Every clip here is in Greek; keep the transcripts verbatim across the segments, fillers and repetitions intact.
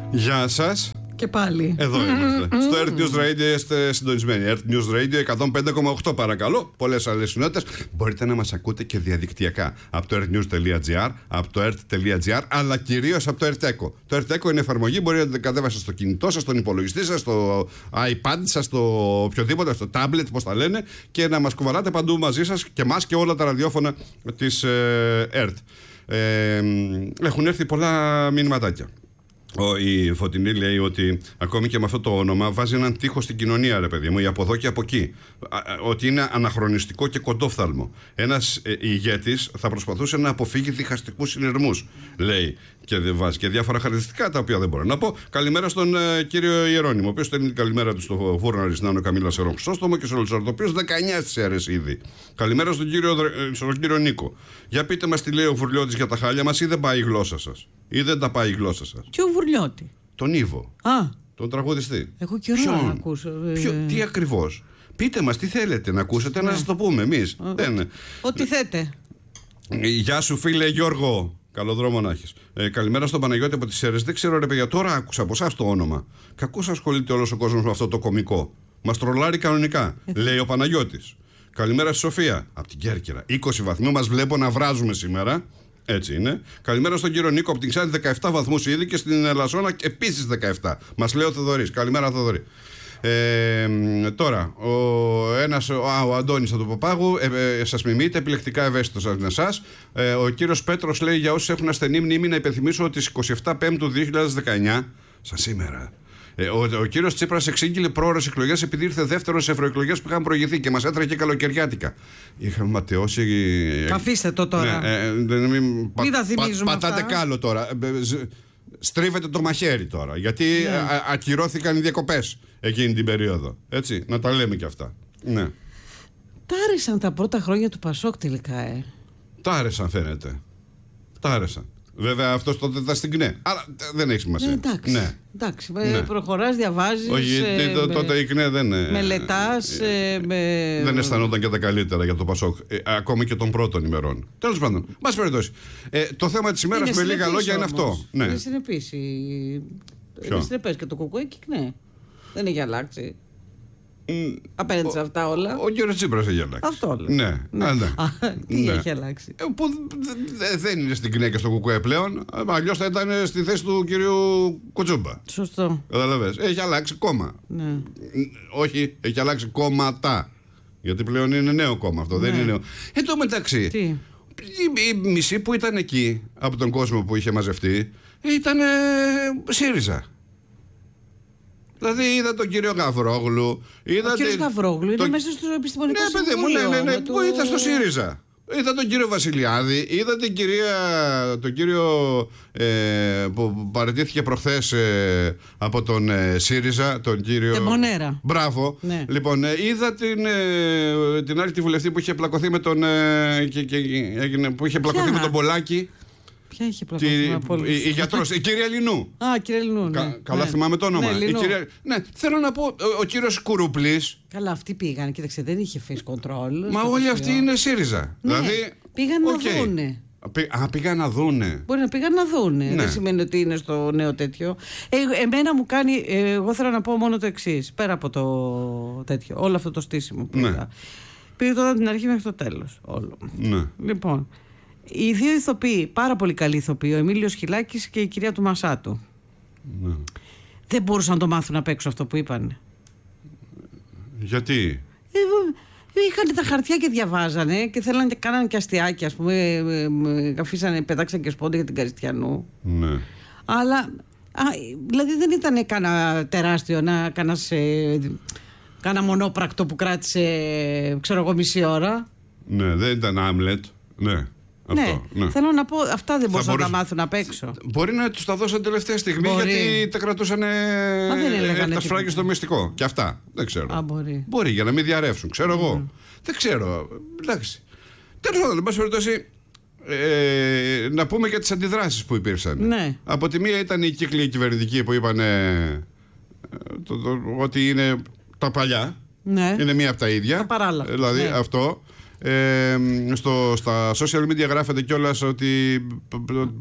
Γεια σας. Και πάλι. Εδώ είμαστε. Στο Earth News Radio είστε συντονισμένοι. Earth News Radio εκατόν πέντε κόμμα οκτώ, παρακαλώ. Πολλές άλλες συνότητες. Μπορείτε να μας ακούτε και διαδικτυακά από το earthnews.gr, από το earth.gr, αλλά κυρίως από το EarthEcho. Το EarthEcho είναι εφαρμογή. Μπορείτε να την κατέβασετε στο κινητό σας, στον υπολογιστή σας, στο iPad σας, στο οποιοδήποτε, στο tablet, πώς τα λένε, και να μας κουβαλάτε παντού μαζί σας και μας και όλα τα ραδιόφωνα της ε, Earth. Ε, έχουν έρθει πολλά μηνυματάκια. Ο, η Φωτεινή λέει ότι ακόμη και με αυτό το όνομα βάζει έναν τείχο στην κοινωνία, ρε παιδί μου, ή από εδώ και από εκεί. Α, ότι είναι αναχρονιστικό και κοντόφθαλμο. Ένας ε, ηγέτης θα προσπαθούσε να αποφύγει διχαστικούς συνειρμούς, λέει, και βάζει και διάφορα χαρακτηριστικά τα οποία δεν μπορώ να πω. Καλημέρα στον ε, κύριο Ιερώνυμο, ο οποίος στέλνει την καλημέρα του στο Βούρνο Αριστάνο Καμίλα Σερών Χρυσόστομο και στον Λουτσαρτοπίος δεκαεννιά στις αίρες ήδη. Καλημέρα στον κύριο, ε, στον κύριο Νίκο. Για πείτε μας τι λέει ο Βουρλιώτης για τα χάλια μας, ή δεν πάει η γλώσσα σας, ή δεν τα πάει η γλώσσα σας. Και ο Βουρλιώτη. Τον Ήβο. Α. Τον τραγουδιστή. Έχω καιρό να ακούσω. Ποιο, τι ακριβώς. Πείτε μας τι θέλετε να ακούσετε, ναι, να σας το πούμε εμείς. Δεν. Ό,τι θέτε. Γεια σου φίλε Γιώργο. Καλό δρόμο να έχεις. Ε, καλημέρα στον Παναγιώτη από τις Σέρρες. Δεν ξέρω ρε παιδιά, τώρα άκουσα από εσάς το όνομα. Κακώς ασχολείται όλος ο κόσμος με αυτό το κωμικό. Μας τρολάρει κανονικά, λέει ο Παναγιώτης. Καλημέρα στη Σοφία από την Κέρκυρα. είκοσι βαθμού μας βλέπω να βράζουμε σήμερα. Έτσι είναι. Καλημέρα στον κύριο Νίκο από την Ξάνθη, δεκαεπτά βαθμούς ήδη, και στην Ελασσόνα επίσης δεκαεπτά. Μας λέει ο Θοδωρής. Καλημέρα, Θοδωρή. Ε, τώρα, ο, ένας, α, ο Αντώνης από το Παπάγου, ε, ε, σας μιμείτε, επιλεκτικά ευαίσθητος σαν εσάς. Ε, ο κύριος Πέτρος λέει για όσους έχουν ασθενή μνήμη να υπενθυμίσω ότι στις εικοστή εβδόμη Πέμπτου δύο χιλιάδες δεκαεννιά, σαν σήμερα, ε, ο, ο κύριος Τσίπρας εξήγηλε πρόωρες εκλογές επειδή ήρθε δεύτερος σε ευρωεκλογές που είχαν προηγηθεί και μας έτρεχε καλοκαιριάτικα. Είχαμε ματαιώσει. Αφήστε το τώρα. Ναι, ε, μην μην πα, τα θυμίζουμε. Πα, πατάτε κάλο τώρα. Στρίβετε το μαχαίρι τώρα. Γιατί ναι. α, ακυρώθηκαν οι διακοπές εκείνη την περίοδο. Έτσι, να τα λέμε και αυτά. Ναι. Τ' άρεσαν τα πρώτα χρόνια του Πασόκ τελικά, ε. Τ' άρεσαν, φαίνεται. Τ' άρεσαν. Βέβαια αυτός τότε ήταν στην ΚΝΕ. Αλλά δεν έχει σημασία. Ναι, εντάξει. Ναι. εντάξει. Ναι. Προχωράς, διαβάζεις. Όχι, ε, το, με, τότε η ΚΝΕ δεν. Μελετάς. Ε, με... Δεν αισθανόταν και τα καλύτερα για το Πασόκ. Ε, ακόμη και των πρώτων ημερών. Τέλος πάντων, μας περιπτώσει. Ε, το θέμα της ημέρας με λίγα λόγια είναι αυτό. Ναι. Είναι συνεπής. Είναι συνεπές και το κουκουέ και η ΚΝΕ. Δεν έχει αλλάξει. Mm, απέναντι σε αυτά όλα. Ο, ο κύριος Τσίπρας έχει αλλάξει. Αυτό όλα. Ναι. ναι. Α, ναι. Α, τι ναι. έχει αλλάξει. Ε, που δε, δεν είναι στην ΚΝΕ και στο κουκουέ πλέον. Αλλιώς θα ήταν στη θέση του κυρίου Κουτσούμπα. Σωστό. Καταλαβες. Έχει αλλάξει κόμμα. Ναι. Όχι, έχει αλλάξει κόμματα. Γιατί πλέον είναι νέο κόμμα αυτό. Ναι. Δεν είναι νέο. Εν τω μεταξύ, τι? η, η μισή που ήταν εκεί από τον κόσμο που είχε μαζευτεί ήταν ε, ΣΥΡΙΖΑ. Δηλαδή είδα τον κύριο Γαβρόγλου. Είδα ο κύριος την... Γαβρόγλου το... είναι μέσα στο επιστημονικό ναι, συμβούλιο. Ναι, ναι, ναι, ναι, του... που ήταν στο ΣΥΡΙΖΑ. Είδα τον κύριο Βασιλιάδη, είδα την κυρία, τον κύριο ε, που παραιτήθηκε προχθές ε, από τον ε, ΣΥΡΙΖΑ, τον κύριο... Τεμονέρα. Μπράβο. Ναι. Λοιπόν, ε, είδα την, ε, την άλλη τη βουλευτή που είχε πλακωθεί με τον, ε, και, και, έγινε, που είχε πλακωθεί με τον Πολάκη. Ποια είχε πλακωθεί από όλους? Η, η γιατρός, η κυρία Λινού. Α, κυρία Λινού, ναι. Κα, καλά ναι. θυμάμαι το όνομα. Ναι, η κυρία, ναι, θέλω να πω, ο, ο κύριος Κουρουπλής. Καλά, αυτοί πήγαν, κοίταξε, δεν είχε face control. Μα όλοι αυτοί είναι ΣΥΡΙΖΑ. Ναι, δηλαδή, πήγαν okay. να δούνε. Α, πήγαν να δούνε. Μπορεί να πήγαν να δούνε. Ναι. Δεν σημαίνει ότι είναι στο νέο τέτοιο. Ε, εμένα μου κάνει. Ε, εγώ θέλω να πω μόνο το εξής. Πέρα από το τέτοιο. Όλο αυτό το στήσιμο που είδα. Ναι. Πήγε τώρα από την αρχή μέχρι το τέλος. Όλο. Ναι. Λοιπόν. Οι δύο ηθοποιοί, πάρα πολύ καλοί ηθοποιοί, ο Εμίλιος Χιλάκης και η κυρία του Μασάτου. Ναι. Δεν μπορούσαν να το μάθουν απ' έξω αυτό που είπαν. Γιατί? Ε, είχαν τα χαρτιά και διαβάζανε και θέλανε και κάνανε και αστιάκια, ας πούμε. Ε, ε, αφήσανε, πετάξανε και σπόντα για την Καριστιανού. Ναι. Αλλά, α, δηλαδή δεν ήταν κανένα τεράστιο, να, κανένας, ε, κάνα μονόπρακτο που κράτησε, ξέρω εγώ, μισή ώρα. Ναι, δεν ήταν Άμλετ. Ναι. Ναι, αυτό, ναι. Θέλω να πω, αυτά δεν μπορούσαν μπορούσε... να τα μάθουν απ' έξω. Μπορεί να τους τα δώσαν τελευταία στιγμή. Μπορεί. Γιατί τα κρατούσαν τα σφράγγι στο μυστικό. Και αυτά. Δεν ξέρω. Α, μπορεί. Μπορεί για να μην διαρρεύσουν. Ξέρω mm. εγώ. Δεν ξέρω. Εντάξει. Τέλος πάντων, εν πάση περιπτώσει, ε, να πούμε και τις αντιδράσεις που υπήρξαν. Ναι. Από τη μία ήταν οι κύκλοι κυβερνητικοί που είπαν ε, το, το, ότι είναι τα παλιά. Ναι. Είναι μία από τα ίδια. Τα παράλληλα. Δηλαδή ναι. αυτό. Ε, στο, στα social media γράφεται κιόλας ότι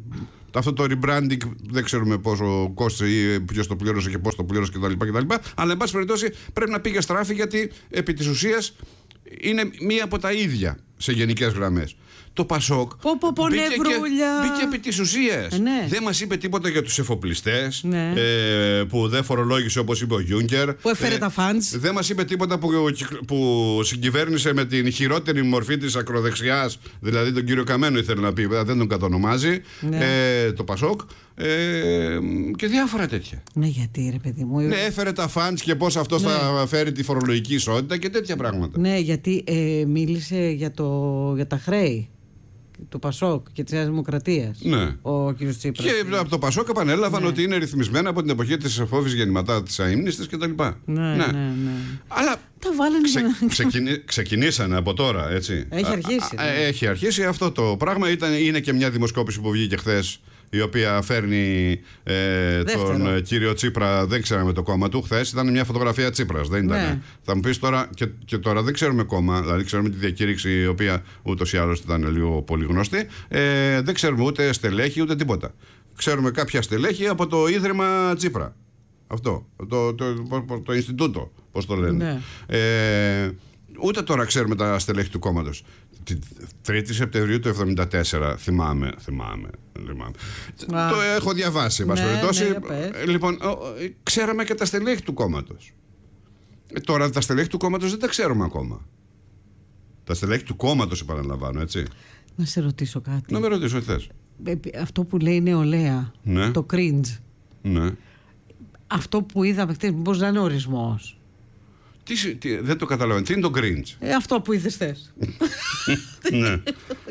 Αυτό το rebranding δεν ξέρουμε πόσο κόστησε ή ποιος το πλήρωσε και πώς το πλήρωσε κτλ. Αλλά εν πάση περιπτώσει πρέπει να πήγε στράφη, γιατί επί της ουσίας είναι μία από τα ίδια σε γενικές γραμμές. Το Πασόκ πω, πω, πω, μπήκε, και, μπήκε επί της ουσίας. Ε, ναι. Δεν μας είπε τίποτα για τους εφοπλιστές, ναι. ε, που δεν φορολόγησε όπως είπε ο Γιούγκερ. Που έφερε ε, τα φαντς. Δεν μας είπε τίποτα που, που συγκυβέρνησε με την χειρότερη μορφή της ακροδεξιάς, δηλαδή τον κύριο Καμένο ήθελε να πει, δεν τον κατονομάζει, ναι. ε, το Πασόκ. Ε, και διάφορα τέτοια. Ναι, γιατί ρε παιδί μου. Ναι, έφερε τα φαντς και πώς αυτός ναι. θα φέρει τη φορολογική ισότητα και τέτοια πράγματα. Ναι, γιατί ε, μίλησε για, το, για τα χρέη του Πασόκ και της Νέας Δημοκρατίας. Ναι. Ο κ. Τσίπρας. Και από το Πασόκ επανέλαβαν ναι. ότι είναι ρυθμισμένα από την εποχή της εφόβης γεννηματά της αείμνηστης κτλ. Ναι, ναι, ναι, ναι. Αλλά τα βάλανε ξε, ξεκινή, ξεκινήσανε από τώρα, έτσι. Έχει αρχίσει. Α, α, ναι. Έχει αρχίσει αυτό το πράγμα. Ήταν, είναι και μια δημοσκόπηση που βγήκε χθες, η οποία φέρνει ε, τον κύριο Τσίπρα. Δεν ξέραμε το κόμμα του. Χθες ήταν μια φωτογραφία Τσίπρας. Δεν ήταν. Ναι. Θα μου πεις τώρα, και, και τώρα δεν ξέρουμε κόμμα. Δηλαδή, ξέρουμε τη διακήρυξη, η οποία ούτως ή άλλως ήταν λίγο πολύ γνωστή. Ε, δεν ξέρουμε ούτε στελέχη ούτε τίποτα. Ξέρουμε κάποια στελέχη από το Ίδρυμα Τσίπρα. Αυτό. Το, το, το, το, το Ινστιτούτο, πώς το λένε. Ναι. Ε, ούτε τώρα ξέρουμε τα στελέχη του κόμματος. Την τρίτη Σεπτεμβρίου του εβδομήντα τέσσερα, θυμάμαι, θυμάμαι, θυμάμαι. Το έχω διαβάσει, ναι, περιπτώσει. Ναι, λοιπόν, ξέραμε και τα στελέχη του κόμματος. Ε, τώρα τα στελέχη του κόμματος δεν τα ξέρουμε ακόμα. Τα στελέχη του κόμματος, επαναλαμβάνω, έτσι. Να σε ρωτήσω κάτι. Να με ρωτήσω, τι θες. Αυτό που λέει η νεολαία, ναι. το cringe. Ναι. Αυτό που είδαμε χτες, μήπως να είναι ορισμός. Τι, τι, δεν το καταλαβαίνω. Τι είναι το cringe? Ε, αυτό που είδες θες. Ναι.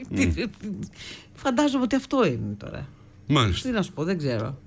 Φαντάζομαι ότι αυτό είναι τώρα. Μάλιστα. Τι να σου πω, δεν ξέρω.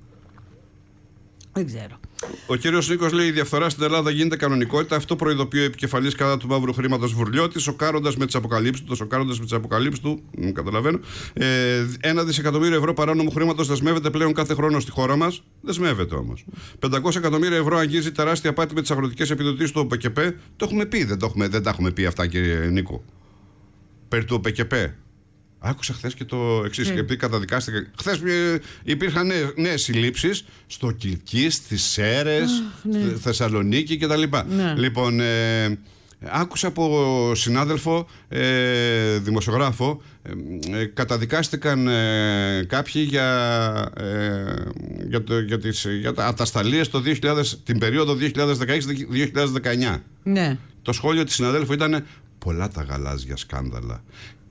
Δεν ξέρω. Ο κύριος Νίκος λέει: η διαφθορά στην Ελλάδα γίνεται κανονικότητα. Αυτό προειδοποιεί ο επικεφαλής κατά του μαύρου χρήματος Βουρλιώτης, σοκάροντας με τις αποκαλύψεις του. Σοκάροντας με τις αποκαλύψεις του. Μ, καταλαβαίνω. Ε, ένα δισεκατομμύριο ευρώ παράνομου χρήματος δεσμεύεται πλέον κάθε χρόνο στη χώρα μας. Δεσμεύεται όμως. πεντακόσια εκατομμύρια ευρώ αγγίζει τεράστια απάτη με τις αγροτικές επιδοτήσεις του ΟΠΕΚΕΠ. Το έχουμε πει, δεν, το έχουμε, δεν τα έχουμε πει αυτά, κύριε Νίκο. Περί του ΟΠΕΚΕΠ. Άκουσα χθες και το εξής, yeah. επειδή καταδικάστηκε. Χθες υπήρχαν νέες συλλήψεις στο Κιλκής, στις Σέρρες, oh, ναι. Θεσσαλονίκη κτλ. Ναι. Λοιπόν, ε, άκουσα από συνάδελφο, ε, δημοσιογράφο, ε, καταδικάστηκαν ε, κάποιοι για, ε, για, το, για, τις, για τα ατασταλίες το δύο χιλιάδες, την περίοδο δύο χιλιάδες δεκαέξι με δύο χιλιάδες δεκαεννιά. Ναι. Το σχόλιο της συναδέλφου ήταν: πολλά τα γαλάζια σκάνδαλα.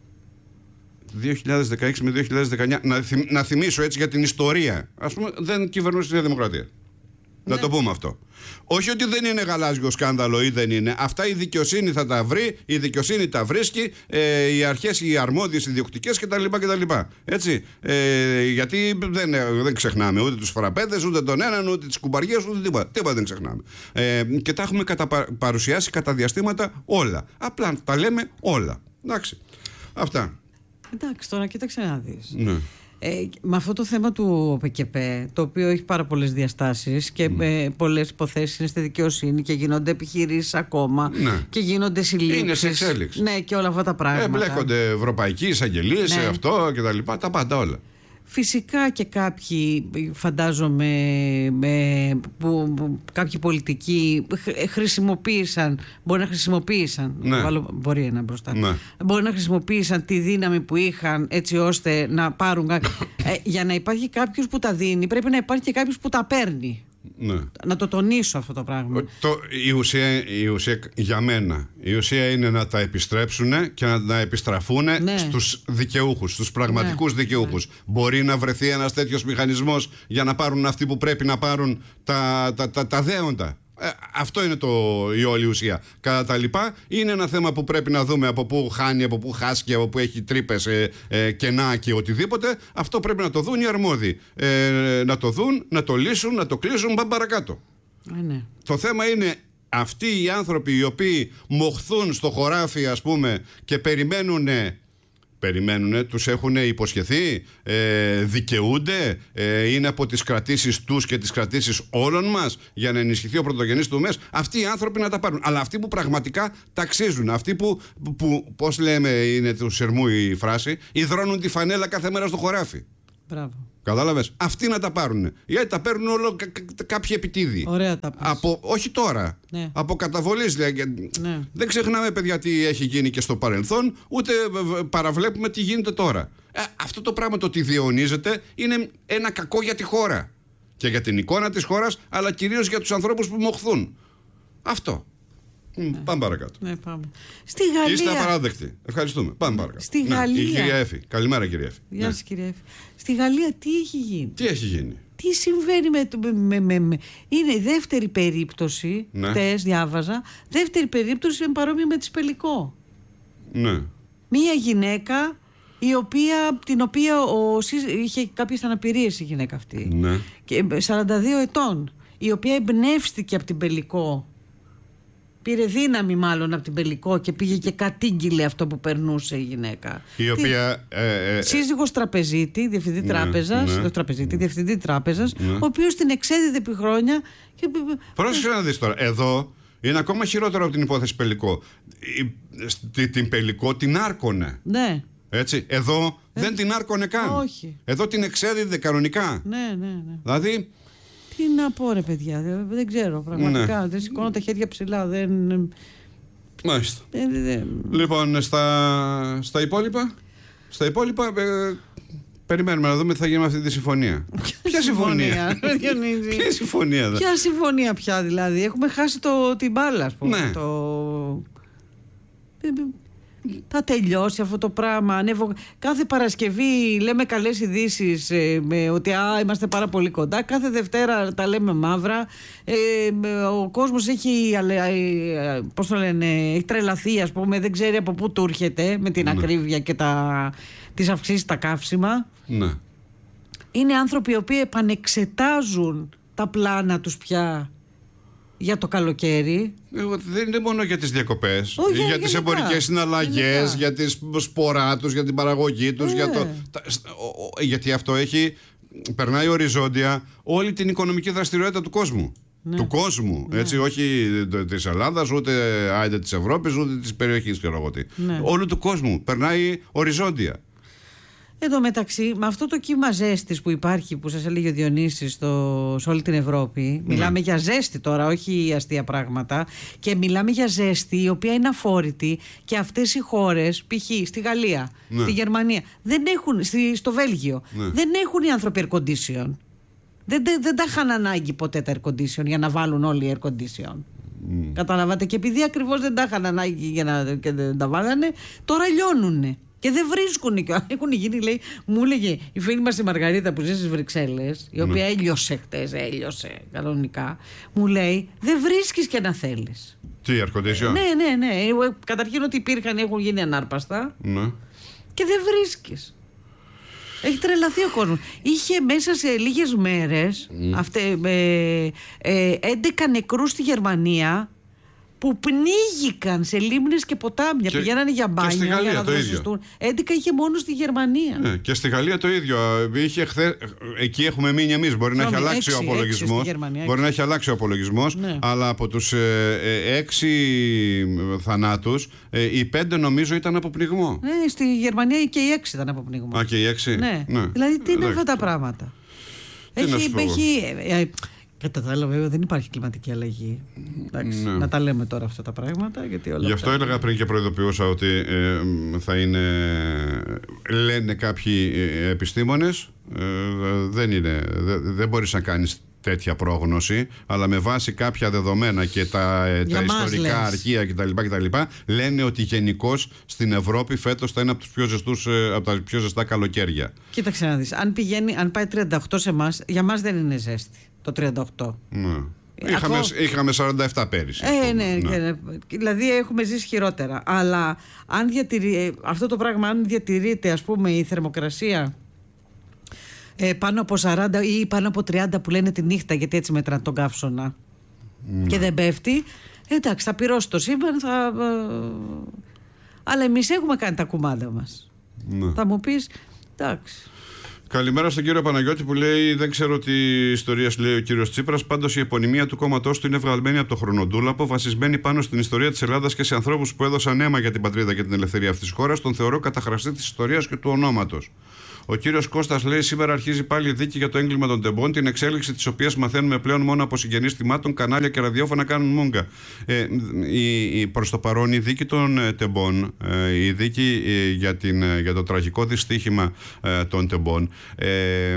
δύο χιλιάδες δεκαέξι με δύο χιλιάδες δεκαεννιά. Να, θυμ, να θυμίσω έτσι για την ιστορία. Ας πούμε, δεν κυβερνούσε η Νέα Δημοκρατία. Ναι. Να το πούμε αυτό. Όχι ότι δεν είναι γαλάζιο σκάνδαλο ή δεν είναι. Αυτά η δικαιοσύνη θα τα βρει, η δικαιοσύνη τα βρίσκει, ε, οι αρχές, οι αρμόδιες, οι ιδιοκτικές κτλ. κτλ. Έτσι. Ε, γιατί δεν, δεν ξεχνάμε ούτε τους φραπέδες, ούτε τον έναν, ούτε τις κουμπαριές, ούτε τίποτα. Τίποτα δεν ξεχνάμε. Ε, και τα έχουμε κατα, παρουσιάσει κατά διαστήματα όλα. Απλά τα λέμε όλα. Εντάξει. Αυτά. Εντάξει, τώρα κοίταξε να δεις. Ναι. Ε, με αυτό το θέμα του ΟΠΕΚΕΠ, το οποίο έχει πάρα πολλές διαστάσεις και mm. ε, πολλές υποθέσεις είναι στη δικαιοσύνη και γίνονται επιχειρήσεις ακόμα, ναι. και γίνονται συλλήψεις. Είναι σε εξέλιξη. Ναι, και όλα αυτά τα πράγματα. Εμπλέκονται ευρωπαϊκοί εισαγγελίες, ναι. αυτό και τα λοιπά, τα πάντα όλα. Φυσικά και κάποιοι, φαντάζομαι, με, που, που κάποιοι πολιτικοί χρησιμοποίησαν, μπορεί να χρησιμοποίησαν, ναι. βάλω, μπορεί ένα μπροστά, ναι. μπορεί να χρησιμοποίησαν τη δύναμη που είχαν έτσι ώστε να πάρουν, ε, για να υπάρχει κάποιος που τα δίνει πρέπει να υπάρχει και κάποιος που τα παίρνει. Ναι. Να το τονίσω αυτό το πράγμα. Το, η, ουσία, η ουσία για μένα η ουσία είναι να τα επιστρέψουν και να, να επιστραφούν, ναι. στους δικαιούχους, στους πραγματικούς, ναι. δικαιούχους. Ναι. Μπορεί να βρεθεί ένας τέτοιος μηχανισμός για να πάρουν αυτοί που πρέπει να πάρουν τα, τα, τα, τα δέοντα. Ε, αυτό είναι το, η όλη ουσία. Κατά τα λοιπά, είναι ένα θέμα που πρέπει να δούμε από πού χάνει, από πού χάσκει, από πού έχει τρύπες, ε, ε, κενά και οτιδήποτε. Αυτό πρέπει να το δουν οι αρμόδιοι. Ε, να το δουν, να το λύσουν, να το κλείσουν, πάμε παρακάτω. Ε, ναι. Το θέμα είναι αυτοί οι άνθρωποι οι οποίοι μοχθούν στο χωράφι, ας πούμε, και περιμένουν. Περιμένουν, τους έχουν υποσχεθεί, ε, δικαιούνται, ε, είναι από τις κρατήσεις τους και τις κρατήσεις όλων μας για να ενισχυθεί ο πρωτογενής τομέας. Αυτοί οι άνθρωποι να τα πάρουν. Αλλά αυτοί που πραγματικά ταξίζουν, αυτοί που, που πώς λέμε, είναι του σερμού η φράση, υδρώνουν τη φανέλα κάθε μέρα στο χωράφι. Μπράβο. Κατάλαβες. Αυτοί να τα πάρουν. Γιατί τα παίρνουν όλο κα, κα, κάποιοι επιτίδιοι. Ωραία τα πες. Από, όχι τώρα. Ναι. Από καταβολής. Δηλαδή, ναι. Δεν ξεχνάμε, παιδιά, τι έχει γίνει και στο παρελθόν, ούτε παραβλέπουμε τι γίνεται τώρα. Ε, αυτό το πράγμα το ότι διαιωνίζεται είναι ένα κακό για τη χώρα. Και για την εικόνα της χώρας, αλλά κυρίως για τους ανθρώπους που μοχθούν. Αυτό. Ναι. Πάμε παρακάτω. Ναι, πάμε. Στη Γαλλία. Είστε απαράδεκτοι. Ευχαριστούμε. Πάμε παρακάτω. Στη ναι, Γαλλία. Η κυρία Έφη. Καλημέρα, κυρία Έφη. Γεια ναι. σας, κυρία Έφη. Στη Γαλλία τι έχει γίνει. Τι έχει γίνει. Τι συμβαίνει με, με, με, με. Είναι η δεύτερη περίπτωση. Ναι. Χτες διάβαζα. Δεύτερη περίπτωση είναι παρόμοια με τη Σπελικό. Ναι. Μία γυναίκα η οποία, την οποία ο, είχε κάποιες αναπηρίες η γυναίκα αυτή. Ναι. Και σαράντα δύο ετών. Η οποία εμπνεύστηκε από την Πελικό. Πήρε δύναμη μάλλον από την Πελικό και πήγε και κατήγγειλε αυτό που περνούσε η γυναίκα. Η οποία. Ε, ε, σύζυγος τραπεζίτη, διευθυντή ναι, τράπεζας, ναι, τραπεζίτη, διευθυντή τράπεζας, ναι. ο οποίος την εξέδιδε επί χρόνια. Και... Πρόσεξε να δεις τώρα. Εδώ είναι ακόμα χειρότερο από την υπόθεση Πελικό. Η, την Πελικό την άρκωνε. Ναι. Έτσι. Εδώ ε, δεν την άρκωνε καν. Όχι. Εδώ την εξέδιδε κανονικά. Ναι, ναι, ναι. Δηλαδή. Τι να πω, ρε παιδιά, δεν, δεν ξέρω πραγματικά. Ναι. Δεν σηκώνω τα χέρια ψηλά. Δεν... Μάλιστα. Δεν, δεν... Λοιπόν, στα, στα υπόλοιπα. Στα υπόλοιπα. Ε, περιμένουμε να δούμε τι θα γίνει με αυτή τη συμφωνία. Ποια συμφωνία. Ποια συμφωνία. Ποια συμφωνία πια δηλαδή. Έχουμε χάσει το, την μπάλα, ας πούμε. Ναι. Το... Θα τελειώσει αυτό το πράγμα. Ανέβω... Κάθε Παρασκευή λέμε καλές ειδήσεις ε, με, ότι α, είμαστε πάρα πολύ κοντά. Κάθε Δευτέρα τα λέμε μαύρα. Ε, ο κόσμος έχει, ε, πώς το λένε, έχει τρελαθεί, ας πούμε. Δεν ξέρει από πού του έρχεται με την ναι. ακρίβεια και τα, τις αυξήσεις στα καύσιμα. Ναι. Είναι άνθρωποι οι οποίοι επανεξετάζουν τα πλάνα τους πια για το καλοκαίρι. Δεν είναι μόνο για τις διακοπές. Όχι, για, για γενικά, τις εμπορικές συναλλαγές, γενικά. Για τη σπορά τους, για την παραγωγή τους. Ε. Για το, τα, γιατί αυτό έχει, περνάει οριζόντια όλη την οικονομική δραστηριότητα του κόσμου. Ναι. Του κόσμου. Ναι. Έτσι, όχι της Ελλάδας, ούτε άιντε της Ευρώπης, ούτε της περιοχής. Ναι. Όλου του κόσμου. Περνάει οριζόντια. Εν τω μεταξύ, με αυτό το κύμα ζέστης που υπάρχει, που σας έλεγε ο Διονύσης στο, σε όλη την Ευρώπη, ναι. μιλάμε για ζέστη τώρα, όχι αστεία πράγματα, και μιλάμε για ζέστη η οποία είναι αφόρητη, και αυτές οι χώρες, π.χ. στη Γαλλία, ναι. στη Γερμανία, δεν έχουν, στη, στο Βέλγιο, ναι. δεν έχουν οι άνθρωποι air condition. Δεν, δεν, δεν τα είχαν ανάγκη ποτέ τα air condition για να βάλουν όλοι air condition. Mm. Καταλαβαίνετε, και επειδή ακριβώς δεν τα είχαν ανάγκη για να και δεν τα βάλανε, τώρα λιώνουνε. Και δεν βρίσκουν και έχουν γίνει, λέει, μου έλεγε η φίλη μας η Μαργαρίτα που ζει στις Βρυξέλλες, η οποία mm. έλειωσε χτες, έλειωσε κανονικά, μου λέει, δεν βρίσκεις και να θέλεις. Τι, air condition? Ναι, ναι, ναι. Καταρχήν ότι υπήρχαν, έχουν γίνει ανάρπαστα. Mm. Και δεν βρίσκεις. Έχει τρελαθεί ο κόσμος. Είχε μέσα σε λίγες μέρες mm. αυτέ, ε, ε, έντεκα νεκρούς στη Γερμανία, που πνίγηκαν σε λίμνες και ποτάμια. Και, πηγαίνανε για μπάνιο, για να δροσιστούν. έντεκα είχε μόνο στη Γερμανία. Ναι, και στη Γαλλία το ίδιο. Είχε χθε... Εκεί έχουμε μείνει εμείς. Μπορεί να έχει αλλάξει ο απολογισμός. Μπορεί να έχει αλλάξει ο απολογισμός. Ναι. Αλλά από τους ε, ε, έξι θανάτους, ε, οι πέντε νομίζω ήταν από πνιγμό. Ναι, στη Γερμανία και οι έξι ήταν από πνιγμό. Α, και οι έξι. Ναι. Ναι. Δηλαδή, τι είναι αυτά τα πράγματα. Τι έχει. έχει ε, Κατά τα άλλα, βέβαια, δεν υπάρχει κλιματική αλλαγή. Εντάξει, ναι. Να τα λέμε τώρα αυτά τα πράγματα. Γιατί όλα Γι' αυτό αυτά... έλεγα πριν και προειδοποιούσα ότι ε, θα είναι. Λένε κάποιοι επιστήμονες, ε, δεν είναι. Δεν, δεν μπορείς να κάνεις τέτοια πρόγνωση, αλλά με βάση κάποια δεδομένα και τα, τα ιστορικά αρχεία κτλ, κτλ. Λένε ότι γενικώς στην Ευρώπη φέτος θα είναι από, τους πιο ζεστούς, από τα πιο ζεστά καλοκαίρια. Κοίταξε να δεις. Αν, πηγαίνει, αν πάει τριάντα οκτώ σε εμάς, για μας δεν είναι ζέστη το τριάντα οκτώ. Ναι. Είχαμε, Ακόμα... είχαμε σαράντα επτά πέρυσι. Ε, ναι, ναι. ναι. Δηλαδή έχουμε ζήσει χειρότερα. Αλλά αν διατηρεί, αυτό το πράγμα, αν διατηρείται, ας πούμε, η θερμοκρασία ε, πάνω από σαράντα ή πάνω από τριάντα που λένε τη νύχτα, γιατί έτσι μετράνε τον καύσωνα, ναι. και δεν πέφτει, εντάξει, θα πυρώσει το σύμπαν, θα... αλλά εμείς έχουμε κάνει τα κουμάντα μας. Ναι. Θα μου πεις, εντάξει. Καλημέρα στον κύριο Παναγιώτη που λέει: δεν ξέρω τι ιστορία λέει ο κύριος Τσίπρας. Πάντως η επωνυμία του κόμματός του είναι βγαλμένη από το χρονοτούλαπο, βασισμένη πάνω στην ιστορία της Ελλάδας και σε ανθρώπους που έδωσαν αίμα για την πατρίδα και την ελευθερία αυτής της χώρας. Τον θεωρώ καταχραστή της ιστορίας και του ονόματος. Ο κύριος Κώστας λέει: σήμερα αρχίζει πάλι η δίκη για το έγκλημα των τεμπών, την εξέλιξη της οποίας μαθαίνουμε πλέον μόνο από συγγενείς θυμάτων, κανάλια και ραδιόφωνα κάνουν μούγκα. Ε, η, η, προς το παρόν, η δίκη των ε, τεμπών, ε, η δίκη ε, για, την, ε, για το τραγικό δυστύχημα ε, των τεμπών, ε,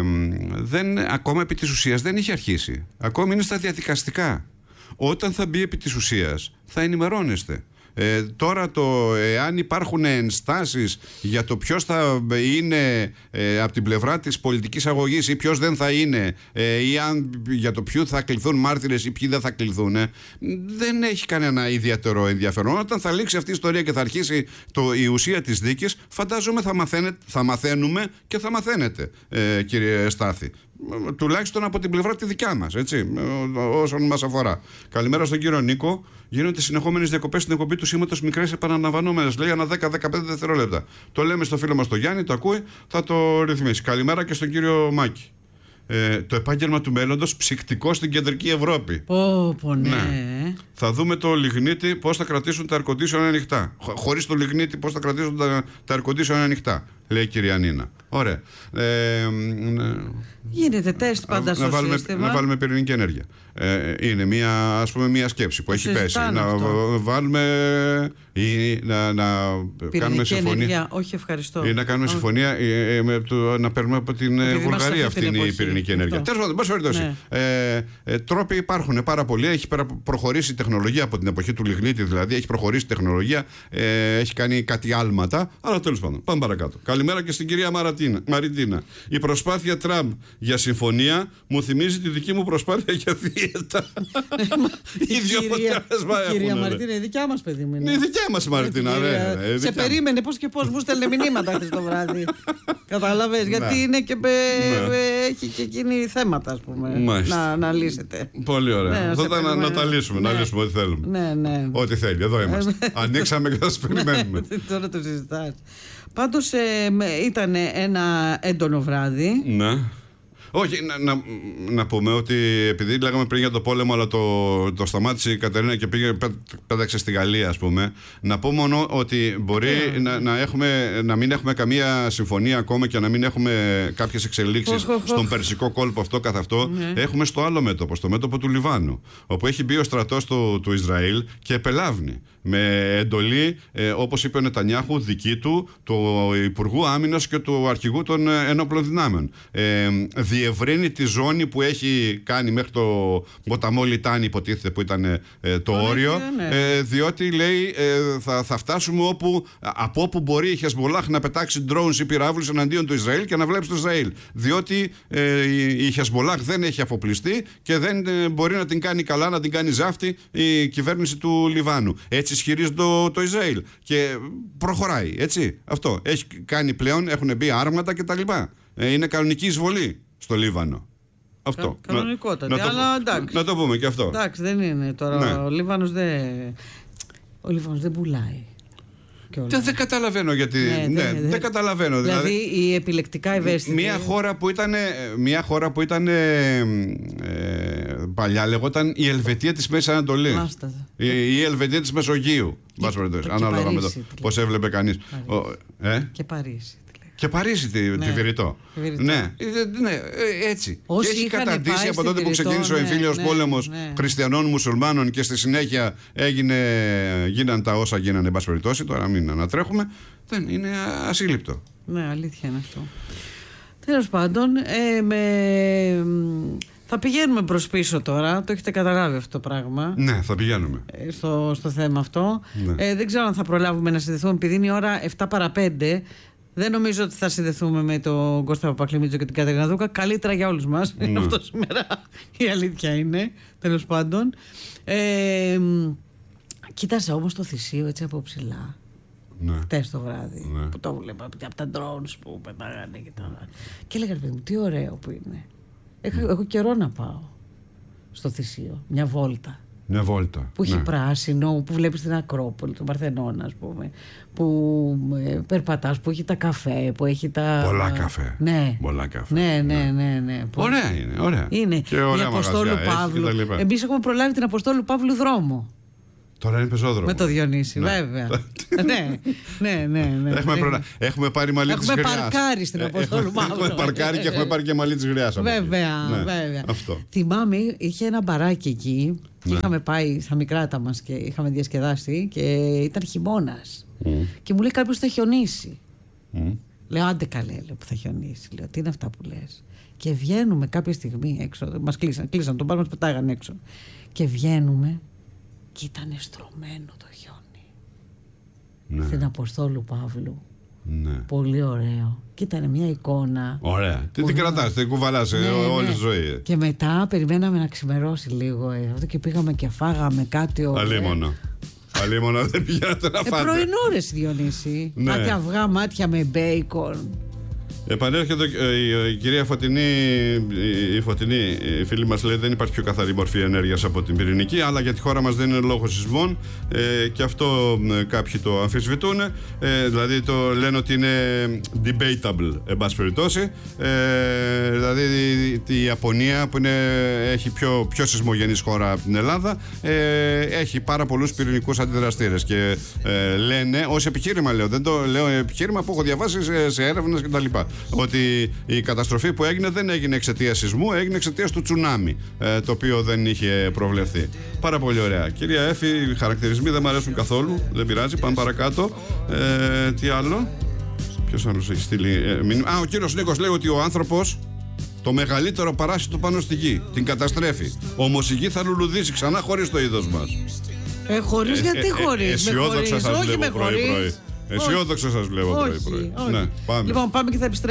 δεν, ακόμα επί της ουσίας δεν είχε αρχίσει. Ακόμη είναι στα διαδικαστικά. Όταν θα μπει επί της ουσίας, θα ενημερώνεστε. Ε, τώρα το εάν υπάρχουν ενστάσεις για το ποιος θα είναι ε, από την πλευρά της πολιτικής αγωγής ή ποιος δεν θα είναι, ε, ή αν, για το ποιο θα κληθούν μάρτυρες ή ποιοι δεν θα κληθούν, ε, δεν έχει κανένα ιδιαίτερο ενδιαφέρον. Όταν θα λήξει αυτή η ιστορία και θα αρχίσει το, η ουσία της δίκης, φαντάζομαι θα, μαθαίνε, θα μαθαίνουμε και θα μαθαίνετε, ε, κύριε Στάθη. Τουλάχιστον από την πλευρά τη δικιά μας, έτσι, όσον μας αφορά. Καλημέρα στον κύριο Νίκο. Γίνονται συνεχόμενες διακοπές στην εκπομπή του σήματος, μικρές επαναλαμβανόμενες, λέει, ανά δέκα με δεκαπέντε δευτερόλεπτα. Το λέμε στο φίλο μας τον Γιάννη, το ακούει, θα το ρυθμίσει. Καλημέρα και στον κύριο Μάκη. Ε, το επάγγελμα του μέλλοντος, ψυκτικό στην κεντρική Ευρώπη. Πω, πω, ναι. ναι. Θα δούμε το λιγνίτι πώς θα κρατήσουν τα air condition ανοιχτά. Χωρίς το λιγνίτι πώς θα κρατήσουν τα, τα air condition ανοιχτά, λέει η κυρία Νίνα. Ωραία. Ε, ναι. Γίνεται τεστ πάντα να, στο να βάλουμε, σύστημα. να βάλουμε πυρηνική ενέργεια. Ε, είναι μια, ας πούμε, μια σκέψη που έχει πέσει. Να αυτό. βάλουμε ή να, να κάνουμε συμφωνία. Ενέργεια. Όχι, ευχαριστώ. Ή να κάνουμε όχι. συμφωνία ε, με το, να παίρνουμε από την Επειδή Βουλγαρία αυτή η πυρηνική ενέργεια. Τέλος πάντων, πάση περιπτώσει. Ναι. Ε, ε, τρόποι υπάρχουν πάρα πολλοί. Έχει προχωρήσει η τεχνολογία από την εποχή του λιγνίτη, δηλαδή. Έχει προχωρήσει η τεχνολογία. Ε, έχει κάνει κάτι άλματα. Αλλά τέλος πάντων, πάμε παρακάτω. Καλημέρα και στην κυρία Μαριτίνα. Η προσπάθεια Τραμπ για συμφωνία μου θυμίζει τη δική μου προσπάθεια για δίαιτα. Η κυρία Μαριτίνα, η δικιά μας, παιδί μου. Είναι η δικιά μας, Μαριτίνα. Σε περίμενε πώς και πώς, μου στέλνε μηνύματα χθες το βράδυ. Καταλαβες, γιατί είναι και έχει και εκείνη θέματα, ας πούμε, να λύσετε. Πολύ ωραία. Να τα λύσουμε, να λύσουμε ό,τι θέλουμε. Ό,τι θέλει, εδώ είμαστε. Ανοίξαμε και θα σας περιμένουμε. Τώρα το συζητάς. Πάντως ήταν ένα έντονο βράδυ. Ναι. Όχι, να, να, να πούμε ότι επειδή λέγαμε πριν για το πόλεμο, αλλά το, το σταμάτησε η Κατερίνα και πήγε, πέταξε στη Γαλλία, ας πούμε. Να πω μόνο ότι μπορεί yeah. να, να, έχουμε, να μην έχουμε καμία συμφωνία ακόμα και να μην έχουμε κάποιες εξελίξεις oh, oh, oh. στον Περσικό κόλπο αυτό καθ' αυτό. Yeah. Έχουμε στο άλλο μέτωπο, στο μέτωπο του Λιβάνου, όπου έχει μπει ο στρατός του, του Ισραήλ και επελάβνει με εντολή, ε, όπως είπε ο Νετανιάχου, δική του, του Υπουργού Άμυνας και του Αρχηγού των Ενόπλων Δυνάμεων. Ε, διευρύνει τη ζώνη που έχει κάνει μέχρι το ποταμό Λιτάνη, υποτίθεται, που ήταν ε, το oh, όριο, ναι, ναι. Ε, διότι λέει ε, θα, θα φτάσουμε όπου, από όπου μπορεί η Χεσμολάχ να πετάξει drones ή πυράβλους εναντίον του Ισραήλ και να βλέπει το Ισραήλ. Διότι ε, η, η Χεσμολάχ δεν έχει αφοπλιστεί και δεν ε, μπορεί να την κάνει καλά, να την κάνει ζάφτη η κυβέρνηση του Λιβάνου. Έτσι ισχυρίζεται το, το Ισραήλ και προχωράει, έτσι. Αυτό. Έχει κάνει πλέον, έχουν μπει άρματα κτλ. Ε, είναι κανονική εισβολή στο Λίβανο. Αυτό. Κα, κανονικότατα. Να, αλλά εντάξει. Να το πούμε και αυτό. Εντάξει, δεν είναι τώρα. Ναι. Ο Λίβανος δεν. Ο Λίβανος δεν πουλάει. Δεν, δεν καταλαβαίνω γιατί. Ναι, ναι, δεν, δεν καταλαβαίνω. Δηλαδή, δηλαδή η επιλεκτικά ευαίσθητη. Μια χώρα που ήταν, μια χώρα που ήταν ε, ε, παλιά λεγόταν η Ελβετία της Μέσης Ανατολής. Η, η Ελβετία της Μεσογείου. Ανάλογα με το πώς έβλεπε κανείς. Ε? Και Παρίσι. Και Παρίσι τη, ναι. τη Βηρητό. Ναι, ναι, έτσι. Όσοι και έχει καταντήσει από τότε που ξεκίνησε ναι, ο εμφύλιος ναι, πόλεμος ναι. χριστιανών, μουσουλμάνων και στη συνέχεια έγινε, γίναν τα όσα γίνανε, εν πάση περιπτώσει, τώρα μην ανατρέχουμε. Δεν είναι ασύλληπτο. Ναι, αλήθεια είναι αυτό. Τέλος πάντων, ε, με... θα πηγαίνουμε προς πίσω τώρα. Το έχετε καταλάβει αυτό το πράγμα. Ναι, θα πηγαίνουμε. Στο, στο θέμα αυτό. Ναι. Ε, δεν ξέρω αν θα προλάβουμε να συνδεθούμε, επειδή είναι η ώρα επτά παρά πέντε. Δεν νομίζω ότι θα συνδεθούμε με τον Κώστα Παπακλημίτζο και την Κατερίνα Δούκα. Καλύτερα για όλους μας. Ναι. Αυτό σήμερα η αλήθεια είναι. Τέλος πάντων. Ε, κοίτασα όμως το Θησίο έτσι από ψηλά. Ναι. Χτες το βράδυ. Ναι. Που το βλέπα από τα drones που πετάγανε και τα... Και έλεγα, παιδί μου, τι ωραίο που είναι. Έχω, ναι. έχω καιρό να πάω στο Θησίο. Μια βόλτα. Μια βόλτα. Που έχει ναι. πράσινο, που βλέπεις την Ακρόπολη, τον Παρθενώνα, ας πούμε. Που ε, περπατάς, που έχει τα καφέ, που έχει τα. Πολλά καφέ. Ναι. Πολλά καφέ. Ναι, ναι, ναι. ναι. Ωραία είναι. Ωραία. Είναι. Και ωραία η Αποστόλου Παύλου. Εμείς έχουμε προλάβει την Αποστόλου Παύλου δρόμο. Τώρα είναι πεζόδρομο. Με το Διονύση, ναι. Βέβαια. ναι, ναι, ναι, ναι. Έχουμε, προνα... έχουμε πάρει μαλλί της Γριάς. Έχουμε παρκάρει στην Αποστόλου Μαύρου. Έχουμε παρκάρει και έχουμε πάρει και μαλλί της Γριάς. Βέβαια, ναι. βέβαια. Αυτό. Θυμάμαι, είχε ένα μπαράκι εκεί. Και ναι. είχαμε πάει στα μικράτα μας και είχαμε διασκεδάσει και ήταν χειμώνας. Mm. Και μου λέει κάποιος θα χιονίσει. Mm. Λέω άντε καλέ, λέω, που θα χιονίσει. Λέω τι είναι αυτά που λες. Και βγαίνουμε κάποια στιγμή έξω. Μας κλείσαν, κλείσαν τον πάνω, μας πετάγαν έξω. Και βγαίνουμε και ήταν στρωμένο το χιόνι. Ναι. Στην Αποστόλου Παύλου. Ναι. Πολύ ωραίο. Και ήταν μια εικόνα. Ωραία. Τι την κρατάς, την κουβαλάς ναι, όλη τη ναι. ζωή. Και μετά περιμέναμε να ξημερώσει λίγο ε, και πήγαμε και φάγαμε κάτι ωραίο. Αλίμονο. Αλίμονο δεν πηγαίνατε να φάτε. Ε, πρωινόρες, Διονύση. Ναι. Κάτι αυγά μάτια με μπέικον. Επανέρχεται η, η κυρία Φωτεινή, η, η Φωτεινή, η φίλη μας λέει δεν υπάρχει πιο καθαρή μορφή ενέργειας από την πυρηνική, αλλά για τη χώρα μας δεν είναι λόγω σεισμών ε, και αυτό ε, κάποιοι το αμφισβητούν, ε, δηλαδή το λένε ότι είναι debatable εν πάση περιπτώσει, ε, δηλαδή η, η Ιαπωνία που είναι, έχει πιο, πιο σεισμογενής χώρα από την Ελλάδα ε, έχει πάρα πολλούς πυρηνικούς αντιδραστήρες και ε, λένε, ως επιχείρημα λέω, δεν το λέω επιχείρημα που έχω διαβάσει σε, σε έρευνες κτλ. Ότι η καταστροφή που έγινε δεν έγινε εξαιτίας σεισμού, έγινε εξαιτίας του τσουνάμι, ε, το οποίο δεν είχε προβλεφθεί. Πάρα πολύ ωραία. Κυρία Έφη, οι χαρακτηρισμοί δεν μου αρέσουν καθόλου, δεν πειράζει, πάμε παρακάτω. Ε, τι άλλο, ποιος άλλος έχει στείλει ε, μήνυμα. Α, ο κύριος Νίκος λέει ότι ο άνθρωπος το μεγαλύτερο παράσιτο πάνω στη γη, την καταστρέφει. Όμως η γη θα λουλουδήσει ξανά χωρίς το είδος μας. Ε, χωρίς, ε, γιατί ε, χωρίς, ε, αισιόδοξα σας βλέπω πρωί-πρωί. Αισιόδοξα σας βλέπω πρωί-πρωί. Ναι, πάμε. Λοιπόν, πάμε και θα επιστρέψουμε.